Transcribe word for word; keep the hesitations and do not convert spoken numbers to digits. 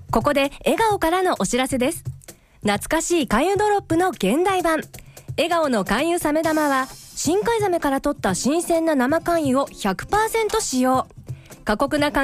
ここで笑顔からのお知らせです。懐かしい勧誘ドロップの現代版、笑顔の勧誘サメ玉は深海ザメから取った新鮮な生勧誘を ひゃくパーセント 使用。過酷な